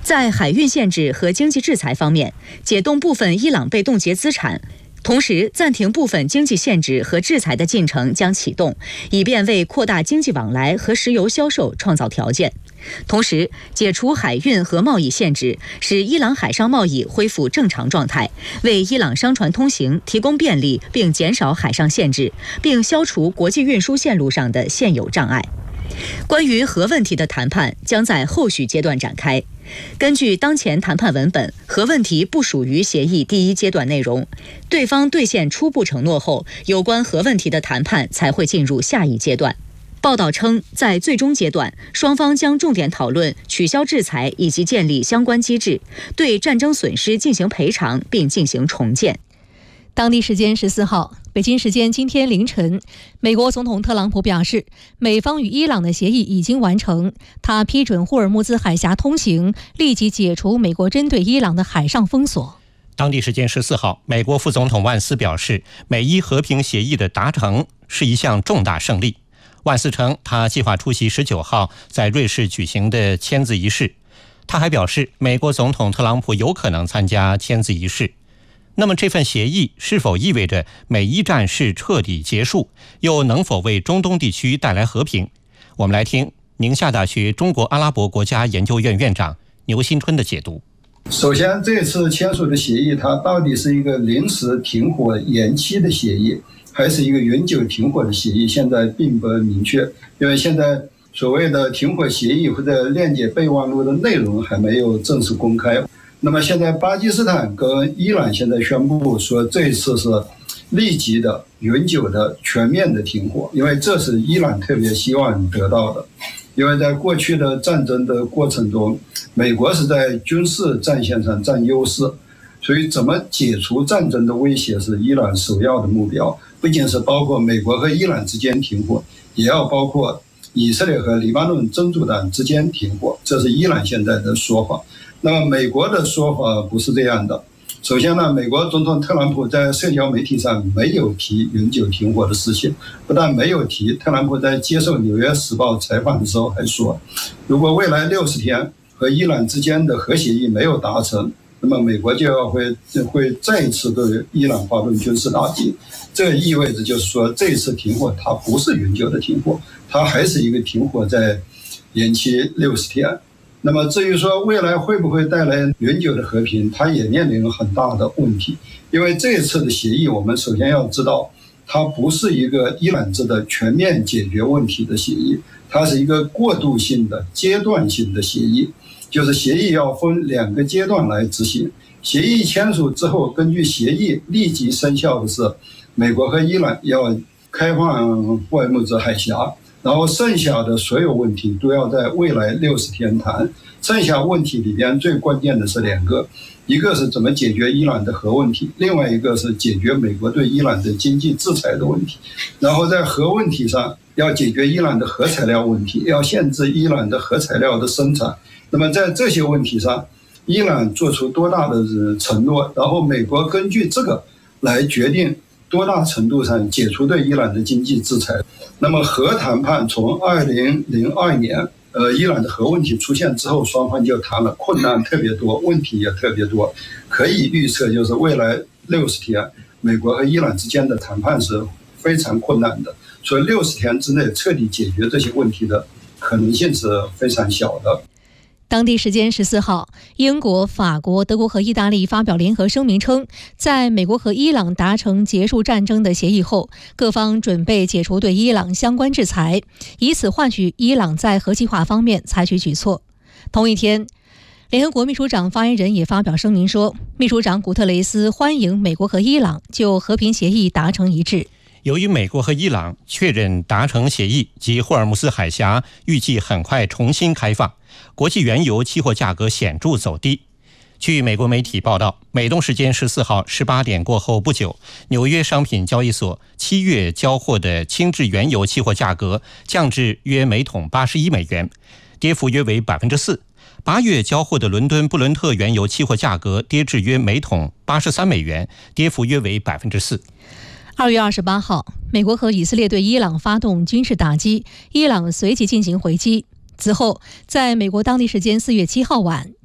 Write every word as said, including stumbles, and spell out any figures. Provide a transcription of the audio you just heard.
在海运限制和经济制裁方面，解冻部分伊朗被冻结资产，同时暂停部分经济限制和制裁的进程将启动，以便为扩大经济往来和石油销售创造条件。同时，解除海运和贸易限制，使伊朗海上贸易恢复正常状态，为伊朗商船通行提供便利，并减少海上限制，并消除国际运输线路上的现有障碍。关于核问题的谈判将在后续阶段展开。根据当前谈判文本，核问题不属于协议第一阶段内容，对方兑现初步承诺后，有关核问题的谈判才会进入下一阶段。报道称，在最终阶段，双方将重点讨论取消制裁以及建立相关机制，对战争损失进行赔偿并进行重建。 当地时间十四号，北京时间今天凌晨，美国总统特朗普表示，美方与伊朗的协议已经完成，他批准霍尔木兹海峡通行，立即解除美国针对伊朗的海上封锁。 当地时间十四号，美国副总统万斯表示，美伊和平协议的达成是一项重大胜利。万斯称，他计划出席十九号在瑞士举行的签字仪式。他还表示，美国总统特朗普有可能参加签字仪式。那么这份协议是否意味着美伊战事彻底结束，又能否为中东地区带来和平？我们来听宁夏大学中国阿拉伯国家研究院院长牛新春的解读。 首先，这次签署的协议，它到底是一个临时停火延期的协议，还是一个永久停火的协议，现在并不明确。因为现在所谓的停火协议或者链接备忘录的内容还没有正式公开。那么现在巴基斯坦跟伊朗现在宣布说，这一次是立即的、永久的、全面的停火，因为这是伊朗特别希望得到的。因为在过去的战争的过程中，美国是在军事战线上占优势，所以怎么解除战争的威胁是伊朗首要的目标，不仅是包括美国和伊朗之间停火，也要包括以色列和黎巴嫩真主党之间停火，这是伊朗现在的说法。那么美国的说法不是这样的。首先呢，美国总统特朗普在社交媒体上没有提永久停火的事情，不但没有提，特朗普在接受《纽约时报》采访的时候还说，如果未来六十天和伊朗之间的核协议没有达成，那么美国就要会会再一次对伊朗发动军事打击。这意味着就是说，这次停火它不是永久的停火，它还是一个停火在延期六十天。那么至于说未来会不会带来永久的和平，它也面临很大的问题。因为这次的协议，我们首先要知道，它不是一个伊朗制的全面解决问题的协议，它是一个过渡性的、阶段性的协议，就是协议要分两个阶段来执行。协议签署之后，根据协议立即生效的是，美国和伊朗要开放霍尔木兹海峡，然后剩下的所有问题都要在未来六十天谈。剩下问题里边最关键的是两个，一个是怎么解决伊朗的核问题，另外一个是解决美国对伊朗的经济制裁的问题。然后在核问题上要解决伊朗的核材料问题，要限制伊朗的核材料的生产。那么在这些问题上，伊朗做出多大的承诺，然后美国根据这个来决定多大程度上解除对伊朗的经济制裁。那么核谈判从二零零二年呃，伊朗的核问题出现之后，双方就谈了，困难特别多，问题也特别多。可以预测，就是未来六十天，美国和伊朗之间的谈判是非常困难的，所以六十天之内彻底解决这些问题的可能性是非常小的。 当地时间十四号，英国、法国、德国和意大利发表联合声明称，在美国和伊朗达成结束战争的协议后，各方准备解除对伊朗相关制裁，以此换取伊朗在核计划方面采取举措。同一天，联合国秘书长发言人也发表声明说，秘书长古特雷斯欢迎美国和伊朗就和平协议达成一致。 由于美国和伊朗确认达成协议及霍尔木兹海峡预计很快重新开放，国际原油期货价格显著走低。据美国媒体报道，美东时间十四号十八点过后不久，纽约商品交易所七月交货的轻质原油期货价格降至约每桶八十一美元，跌幅约为百分之四。八月交货的伦敦布伦特原油期货价格跌至约每桶八十三美元，跌幅约为百分之四。 二月二十八号，美国和以色列对伊朗发动军事打击，伊朗随即进行回击。此后，在美国当地时间四月七号晚，